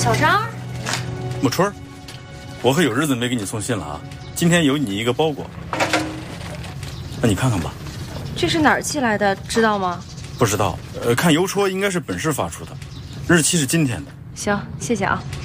小张， 木春儿，我可有日子没给你送信了啊！今天有你一个包裹，那你看看吧。 这是哪儿寄来的，知道吗？ 不知道，看邮戳应该是本市发出的，日期是今天的。 行，谢谢啊。